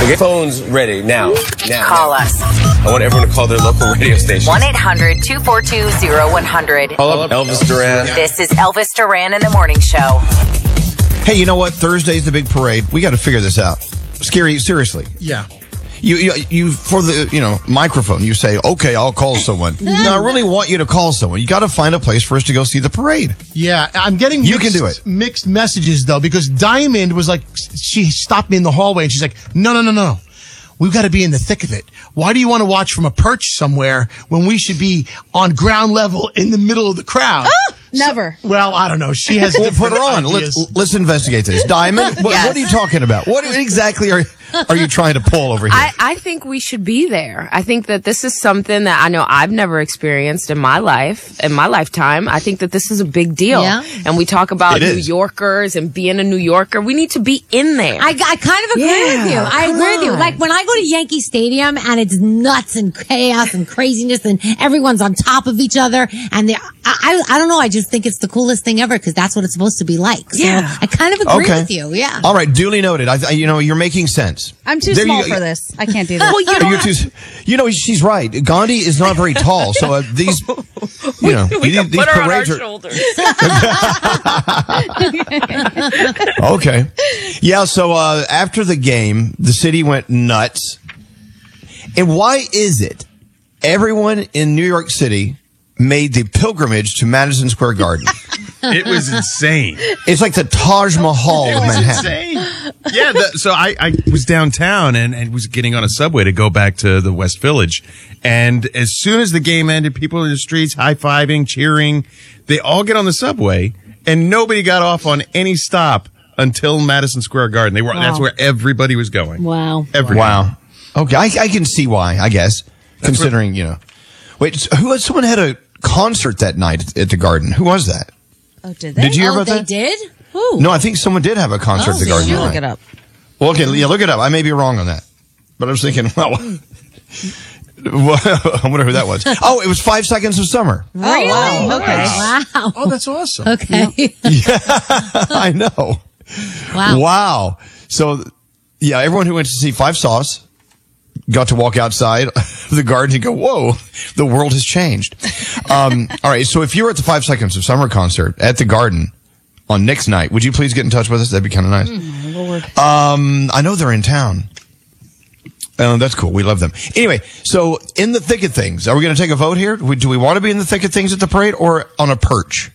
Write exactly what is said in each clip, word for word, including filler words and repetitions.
Okay, phones ready now. Now. Call now. us. I want everyone to call their local radio station. one eight hundred two four two zero one hundred. Call up Elvis Duran. This is Elvis Duran in the Morning Show. Hey, you know what? Thursday's the big parade. We got to figure this out. Scary, seriously. Yeah. You, you, you, for the, you know, microphone, you say, okay, I'll call someone. No, I really want you to call someone. You got to find a place for us to go see the parade. Yeah, I'm getting mixed, You can do it. mixed messages, though, because Diamond was like, she stopped me in the hallway, and she's like, no, no, no, no. We've got to be in the thick of it. Why do you want to watch from a perch somewhere when we should be on ground level in the middle of the crowd? Oh, never. So, well, I don't know. She has We'll put her on. ideas. Let's, let's investigate this. Diamond, what, Yes. what are you talking about? What exactly are, are you trying to pull over here? I, I think we should be there. I think that this is something that I know I've never experienced in my life, in my lifetime. I think that this is a big deal. Yeah. And we talk about It New is. Yorkers and being a New Yorker. We need to be in there. I, I kind of agree Yeah, with you. I come agree with you. on. Like when I go to Yankee Stadium and it's nuts and chaos and craziness and everyone's on top of each other and they, I, I, I don't know. I just think it's the coolest thing ever because that's what it's supposed to be like. So Yeah. I kind of agree Okay. with you. Yeah. All right, duly noted. I, you know, you're making sense. I'm too There you small go. for this. I can't do that. well, you know, You're too, you know, she's right. Gandhi is not very tall, so uh, these, you know, we these, can these put her on our parades are shoulders. okay. Yeah. So uh, after the game, the city went nuts. And why is it everyone in New York City made the pilgrimage to Madison Square Garden? It was insane. It's like the Taj Mahal It of was Manhattan. insane. Yeah, the, so I, I was downtown and, and was getting on a subway to go back to the West Village. And as soon as the game ended, people in the streets high-fiving, cheering. They all get on the subway, and nobody got off on any stop until Madison Square Garden. They were That's where everybody was going. Wow. Everybody. Wow. Okay, I, I can see why, I guess, considering, you know. Wait, so who someone had a concert that night at the Garden. Who was that? Oh, did they? Did you hear Oh, about they that? did? Who? No, I think someone did have a concert Oh, at the Garden. You that look night. it up. Well, okay, yeah, look it up. I may be wrong on that. But I was thinking, well, I wonder who that was. Oh, it was Five Seconds of Summer. Really? Oh, wow. Okay. Wow. Oh, that's awesome. Okay. I know. Wow. Wow. So, yeah, everyone who went to see Five Sauce got to walk outside of the Garden and go, whoa, the world has changed. Um, all right. So if you were at the Five Seconds of Summer concert at the Garden on Nick's night, would you please get in touch with us? That'd be kind of nice. Mm, Lord. Um, I know they're in town. Oh, that's cool. We love them. Anyway, so in the thick of things, are we going to take a vote here? Do we want to be in the thick of things at the parade or on a perch?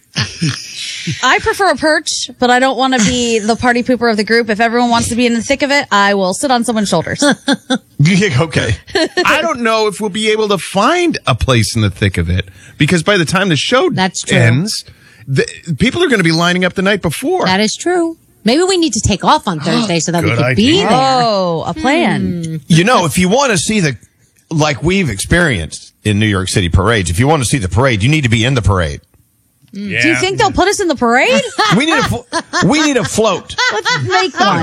I prefer a perch, but I don't want to be the party pooper of the group. If everyone wants to be in the thick of it, I will sit on someone's shoulders. Okay. I don't know if we'll be able to find a place in the thick of it because by the time the show That's true. ends, the, people are going to be lining up the night before. That is true. Maybe we need to take off on Thursday so that we Good could be idea. there. Oh, a plan. You know, if you want to see the, like we've experienced in New York City parades, if you want to see the parade, you need to be in the parade. Yeah. Do you think they'll put us in the parade? We need a, flo- we need a float. Let's make one.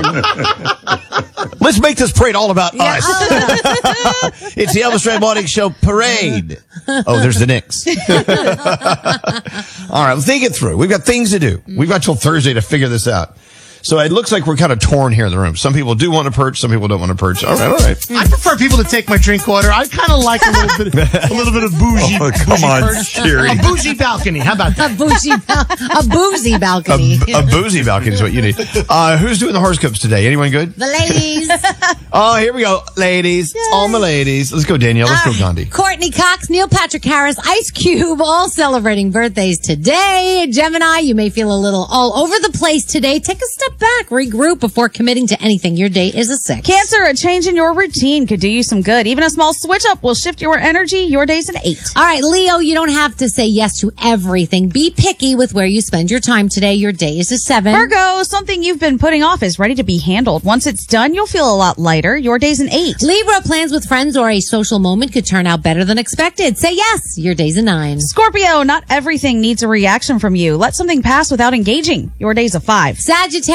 Let's make this parade all about us. It's the Elvis Duran Morning Show parade. Oh, there's the Knicks. All right, let's think it through. We've got things to do. We've got till Thursday to figure this out. So it looks like we're kind of torn here in the room. Some people do want to perch. Some people don't want to perch. All right, all right. I prefer people to take my drink order. I kind of like a little bit, a little bit of bougie. Oh, come bougie on, perch. Sherry. A bougie balcony. How about that? A bougie, bal- a boozy balcony. A, a boozy balcony is what you need. Uh, who's doing the horoscopes today? Anyone good? The ladies. Oh, here we go. Ladies. All my ladies. Let's go, Danielle. Let's go, Gandhi. Courtney Cox, Neil Patrick Harris, Ice Cube, all celebrating birthdays today. Gemini, you may feel a little all over the place today. Take a step back, regroup before committing to anything. Your day is a six. Cancer, a change in your routine could do you some good. Even a small switch up will shift your energy. Your day's an eight. All right, Leo, you don't have to say yes to everything. Be picky with where you spend your time today. Your day is a seven. Virgo, something you've been putting off is ready to be handled. Once it's done, you'll feel a lot lighter. Your day's an eight. Libra, plans with friends or a social moment could turn out better than expected. Say yes. Your day's a nine. Scorpio, not everything needs a reaction from you. Let something pass without engaging. Your day's a five. Sagittarius,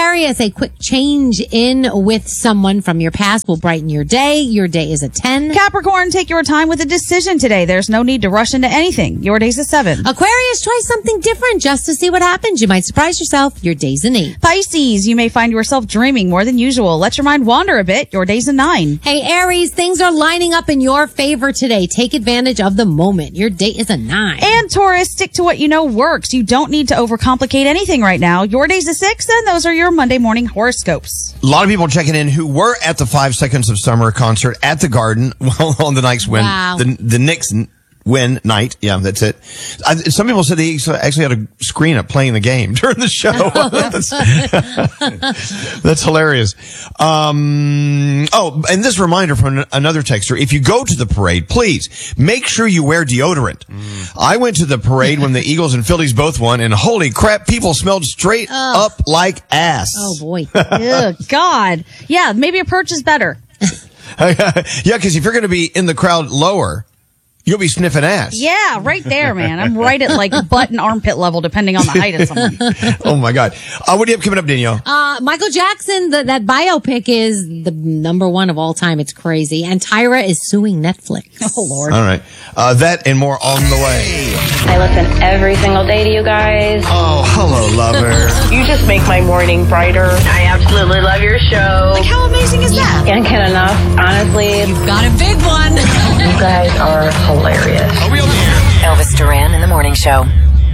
Aquarius, a quick change in with someone from your past will brighten your day. Your day is a ten. Capricorn, take your time with a decision today. There's no need to rush into anything. Your day's a seven. Aquarius, try something different just to see what happens. You might surprise yourself. Your day's an eight. Pisces, you may find yourself dreaming more than usual. Let your mind wander a bit. Your day's a nine. Hey, Aries, things are lining up in your favor today. Take advantage of the moment. Your day is a nine. And Taurus, stick to what you know works. You don't need to overcomplicate anything right now. Your day's a six, and those are your Monday morning horoscopes. A lot of people checking in who were at the Five Seconds of Summer concert at the Garden on the Knicks win. Wow. The, the Knicks win night. Yeah, that's it. I, some people said they actually had a screen up playing the game during the show. that's, that's hilarious. Um, oh, and this reminder from an, another texter. If you go to the parade, please make sure you wear deodorant. Mm. I went to the parade when the Eagles and Phillies both won, and holy crap, people smelled straight oh. up like ass. Oh, boy. Ugh, God. Yeah, maybe a perch is better. Yeah, because if you're going to be in the crowd lower, you'll be sniffing ass. Yeah, right there, man. I'm right at like butt and armpit level, depending on the height of someone. Oh my God. Uh, what do you have coming up, Danielle? Uh, Michael Jackson, the, that biopic is the number one of all time. It's crazy. And Tyra is suing Netflix. Oh, Lord. All right. Uh, that and more on the way. I listen every single day to you guys. Oh, hello, lover. You just make my morning brighter. I absolutely love your show. Like, how amazing is that? Can't get enough, honestly. You've got a big one. You guys are hilarious. Elvis Duran in the Morning Show.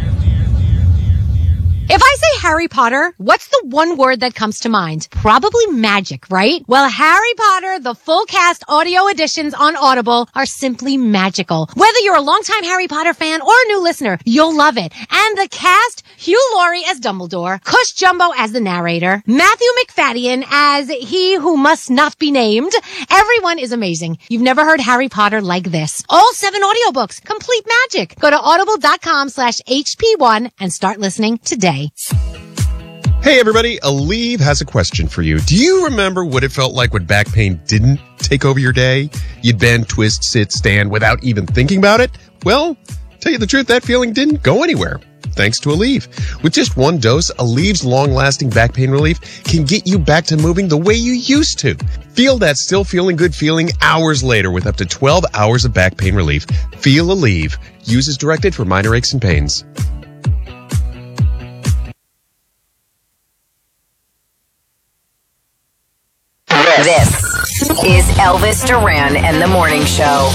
If I say Harry Potter, what's the one word that comes to mind? Probably magic, right? Well, Harry Potter, the full cast audio editions on Audible are simply magical. Whether you're a longtime Harry Potter fan or a new listener, you'll love it. And the cast, Hugh Laurie as Dumbledore, Cush Jumbo as the narrator, Matthew McFadden as he who must not be named. Everyone is amazing. You've never heard Harry Potter like this. All seven audiobooks, complete magic. Go to audible.com slash HP1 and start listening today. Hey everybody, Aleve has a question for you. Do you remember what it felt like when back pain didn't take over your day? You'd bend, twist, sit, stand without even thinking about it? Well, tell you the truth, that feeling didn't go anywhere. Thanks to Aleve. With just one dose, Aleve's long-lasting back pain relief can get you back to moving the way you used to. Feel that still feeling good feeling hours later with up to twelve hours of back pain relief. Feel Aleve. Use as directed for minor aches and pains. This is Elvis Duran and the Morning Show.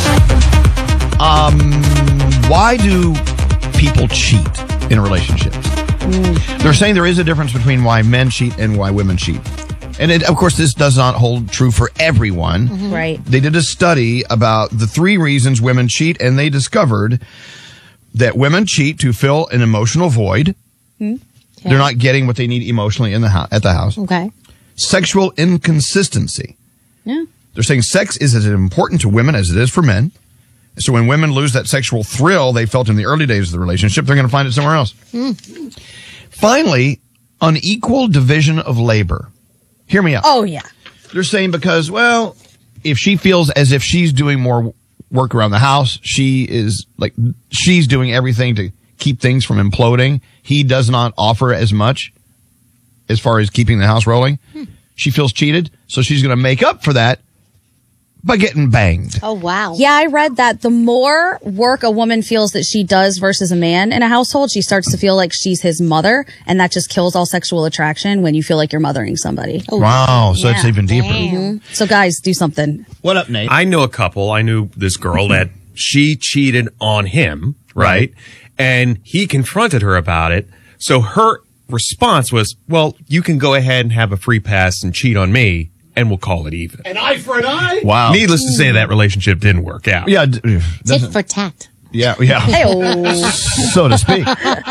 Um, why do people cheat in relationships? Mm. They're saying there is a difference between why men cheat and why women cheat. And it, of course, this does not hold true for everyone. Mm-hmm. Right. They did a study about the three reasons women cheat, and they discovered that women cheat to fill an emotional void. Mm. Okay. They're not getting what they need emotionally in the ho- at the house. Okay. Sexual inconsistency. Yeah. They're saying sex is as important to women as it is for men. So when women lose that sexual thrill they felt in the early days of the relationship, they're going to find it somewhere else. Mm. Finally, unequal division of labor. Hear me out. Oh, yeah. They're saying because, well, if she feels as if she's doing more work around the house, she is like, she's doing everything to keep things from imploding. He does not offer as much as far as keeping the house rolling. Hmm. She feels cheated, so she's going to make up for that by getting banged. Oh, wow. Yeah, I read that the more work a woman feels that she does versus a man in a household, she starts to feel like she's his mother, and that just kills all sexual attraction when you feel like you're mothering somebody. Oh, wow, so yeah. it's even deeper. Mm-hmm. So guys, do something. What up, Nate? I know a couple. I knew this girl that she cheated on him, right? And he confronted her about it. So her response was, well, you can go ahead and have a free pass and cheat on me, and we'll call it even. An eye for an eye? Wow. Needless to say, that relationship didn't work out. Yeah. D- Tit for tat. Yeah, yeah. Hey-oh. So to speak.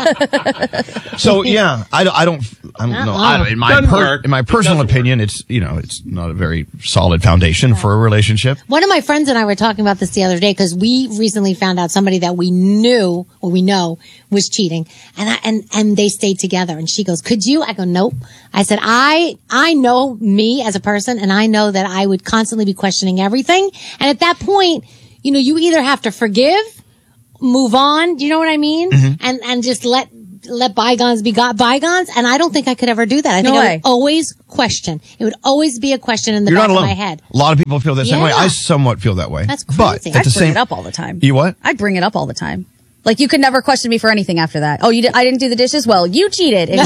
So, yeah, I, I don't, I don't know. I don't, in my, per, in my personal opinion, it's, you know, it's not a very solid foundation for a relationship. One of my friends and I were talking about this the other day because we recently found out somebody that we knew or we know was cheating, and I, and and they stayed together. And she goes, "Could you?" I go, "Nope." I said, "I I know me as a person, and I know that I would constantly be questioning everything. And at that point, you know, you either have to forgive, move on. Do you know what I mean? Mm-hmm. And and just let let bygones be got bygones, and I don't think I could ever do that. I think No I way. would always question. It would always be a question in the You're back not of alone. my head. A lot of people feel the same way. Yeah. I somewhat feel that way. That's But crazy. at I'd the bring same, it up all the time. You what? I'd bring it up all the time. Like, you could never question me for anything after that. Oh, you did, I didn't do the dishes? Well, you cheated. In well,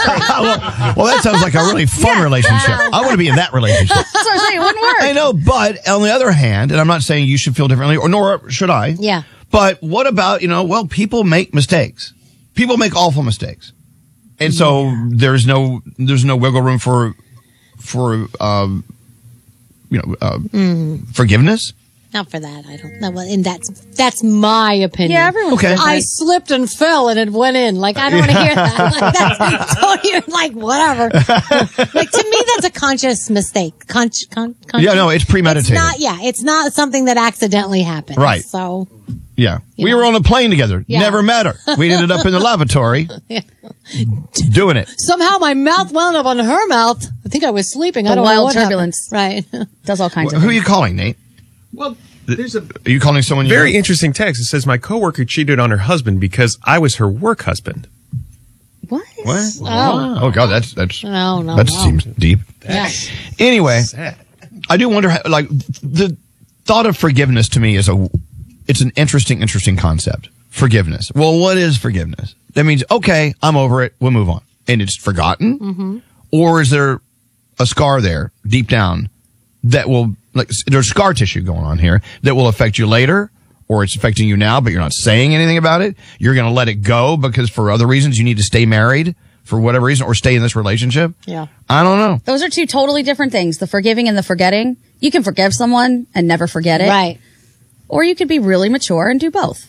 well, that sounds like a really fun relationship. I want to be in that relationship. That's what I'm saying. It wouldn't work. I know, but on the other hand, and I'm not saying you should feel differently, or nor should I. Yeah. But what about, you know, well, people make mistakes. People make awful mistakes. And so yeah. there's no, there's no wiggle room for, for, um, you know, uh, mm. forgiveness. Not for that. I don't know. Well, and that's, that's my opinion. Yeah, everyone's Okay. different. I slipped and fell and it went in. Like, I don't want to hear that. Like, that's totally, like, whatever. Like, to me, that's a conscious mistake. Con- con- con- Yeah, no, it's premeditated. It's not, yeah, it's not something that accidentally happened. Right. So. Yeah. You we know. were on a plane together. Yeah. Never met her. We ended up in the lavatory Yeah. doing it. Somehow my mouth wound up on her mouth. I think I was sleeping. I The don't know wild what turbulence. happened. Right. Does all kinds Who of are things. you calling, Nate? Well, there's a Are you calling someone you very know? interesting text. It says, my coworker cheated on her husband because I was her work husband. What? What? Oh. Oh, God, that's, that's, No, no, that no. seems deep. Yeah. Anyway, Sad. I do wonder, how, like, the thought of forgiveness to me is a, it's an interesting, interesting concept. Forgiveness. Well, what is forgiveness? That means, okay, I'm over it. We'll move on. And it's forgotten? Mm-hmm. Or is there a scar there deep down that will, like, there's scar tissue going on here that will affect you later, or it's affecting you now, but you're not saying anything about it? You're going to let it go because for other reasons you need to stay married for whatever reason or stay in this relationship? Yeah. I don't know. Those are two totally different things. The forgiving and the forgetting. You can forgive someone and never forget it. Right. Or you could be really mature and do both.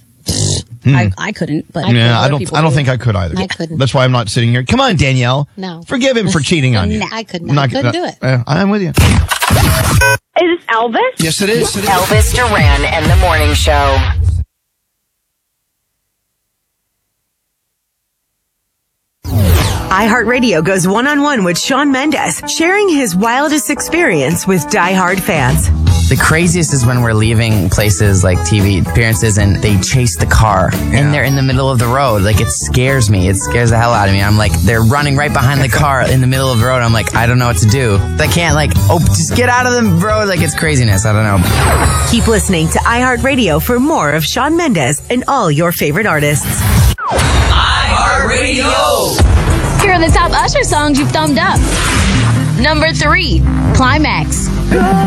I, I couldn't, but Yeah, I other don't. people I don't do. think I could either. I couldn't. That's why I'm not sitting here. Come on, Danielle. No. Forgive him for cheating on you. No, I could not. I couldn't do it. Uh, I'm with you. Is this Elvis? Yes, it is. It is. Elvis Duran and the Morning Show. iHeartRadio goes one-on-one with Shawn Mendes, sharing his wildest experience with diehard fans. The craziest is when we're leaving places like T V appearances and they chase the car and they're in the middle of the road. Like, it scares me. It scares the hell out of me. I'm like, they're running right behind the car in the middle of the road. I'm like, I don't know what to do. I can't, like, oh, just get out of the road. Like, it's craziness. I don't know. Keep listening to iHeartRadio for more of Shawn Mendes and all your favorite artists. iHeartRadio. Here are the top Usher songs you've thumbed up. Number three, Climax.